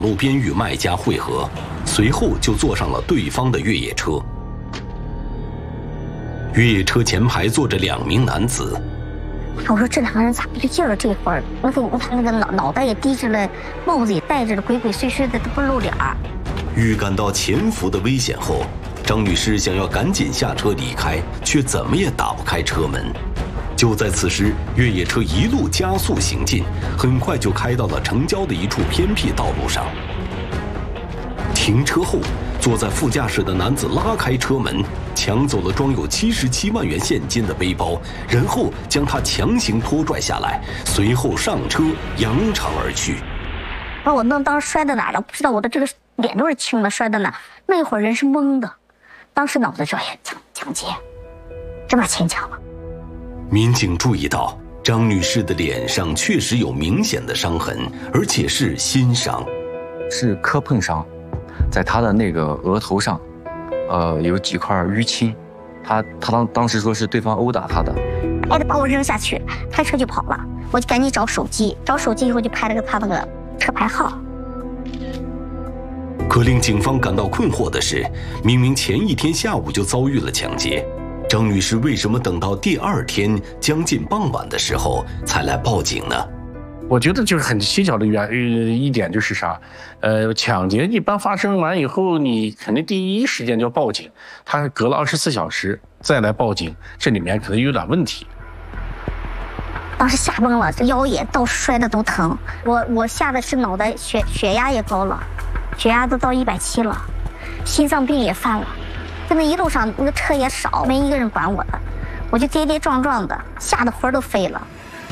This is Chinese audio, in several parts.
路边与卖家会合，随后就坐上了对方的越野车。越野车前排坐着2名男子。 我说这2个人咋不对劲儿？这会儿我看那个脑袋也低着了，帽子也戴着了，鬼鬼祟祟的都不露脸儿。 预感到潜伏的危险后，张女士想要赶紧下车离开，却怎么也打不开车门。就在此时，越野车一路加速行进，很快就开到了城郊的一处偏僻道路上。停车后，坐在副驾驶的男子拉开车门，抢走了装有77万元现金的背包，然后将他强行拖拽下来，随后上车扬长而去。 把我当时摔在哪儿了？不知道，我的这个脸都是青的，摔在哪儿？那会儿人是懵的，当时脑子就抢劫，这把钱抢了。 民警注意到张女士的脸上确实有明显的伤痕，而且是新伤， 是磕碰伤，在她的那个额头上，有几块淤青。她当时说是对方殴打她的， 把我扔下去，开车就跑了。我就赶紧找手机以后就拍了他那个车牌号。 可令警方感到困惑的是，明明前一天下午就遭遇了抢劫，张女士为什么等到第2天将近傍晚的时候才来报警呢？ 我觉得就是很蹊跷的一点就是啥，抢劫一般发生完以后，你肯定第一时间就要报警，他隔了24小时再来报警，这里面可能有点问题。 当时吓崩了，这腰也到摔的都疼，我吓得是脑袋血压也高了，血压都到170了，心脏病也犯了。就那一路上那个车也少，没一个人管我的，我就跌跌撞撞的，吓得魂都飞了。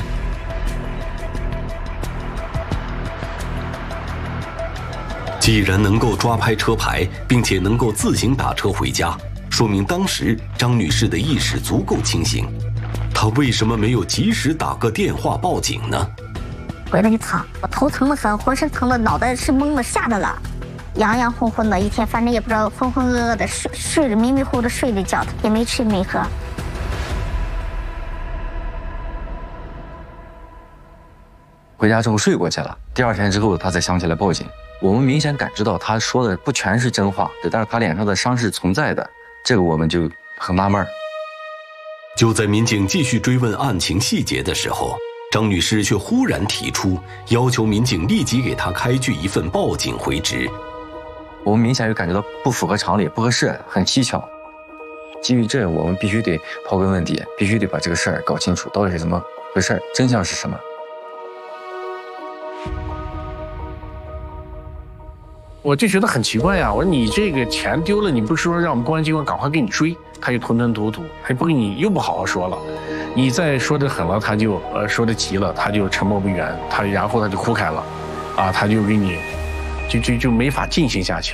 既然能够抓拍车牌，并且能够自行打车回家，说明当时张女士的意识足够清醒。她为什么没有及时打个电话报警呢？ 回来就疼，我头疼得很，浑身疼的，脑袋是懵的，吓的了，洋混混的，一天反正也不知道，浑浑噩噩的睡着迷迷糊糊的睡了一觉，也没吃没喝。 回家之后睡过去了，第2天之后他才想起来报警。我们明显感知到他说的不全是真话，但是他脸上的伤是存在的，这个我们就很纳闷。 就在民警继续追问案情细节的时候，张女士却忽然提出要求民警立即给她开具一份报警回执。 我们明显就感觉到不符合常理，不合适，很蹊跷。基于这，我们必须得刨根问底，必须得把这个事儿搞清楚，到底是怎么回事，真相是什么。 我就觉得很奇怪呀，我说你这个钱丢了，你不是说让我们公安机关赶快给你追，他就吞吞吐吐，还不给你，又不好好说了，你再说得狠了，他就说得急了，他就沉默不语，然后他就哭开了，他就给你就没法进行下去。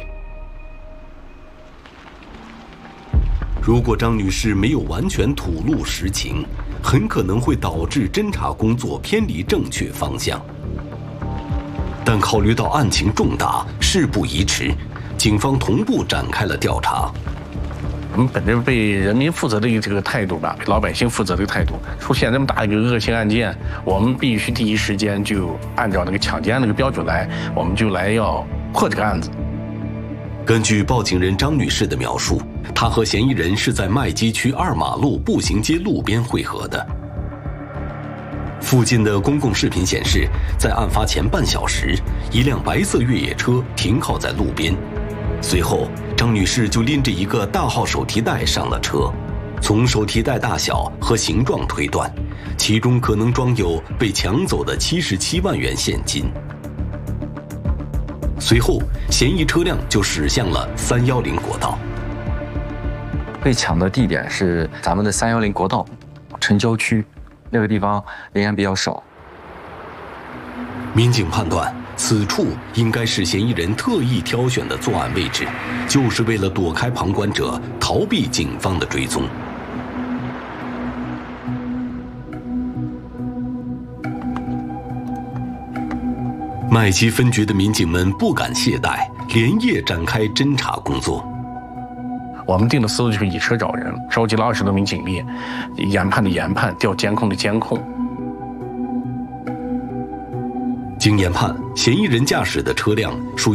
如果张女士没有完全吐露实情，很可能会导致侦查工作偏离正确方向。但考虑到案情重大，事不宜迟，警方同步展开了调查。 我们本着为人民负责的这个态度吧，为老百姓负责的态度，出现这么大一个恶性案件，我们必须第一时间就按照那个抢劫案那个标准来，我们就来要破这个案子。 根据报警人张女士的描述，她和嫌疑人是在麦积区2马路步行街路边会合的。附近的公共视频显示，在案发前半小时，一辆白色越野车停靠在路边。随后，张女士就拎着一个大号手提袋上了车。从手提袋大小和形状推断，其中可能装有被抢走的77万元现金。随后，嫌疑车辆就驶向了310国道。 被抢的地点是咱们的310国道城郊区。那个地方人员比较少， 民警判断此处应该是嫌疑人特意挑选的作案位置，就是为了躲开旁观者，逃避警方的追踪。麦积分局的民警们不敢懈怠，连夜展开侦查工作。 我们定的思路就是以车找人，召集了20多名警力，研判的研判，调监控的监控。 经研判，嫌疑人驾驶的车辆属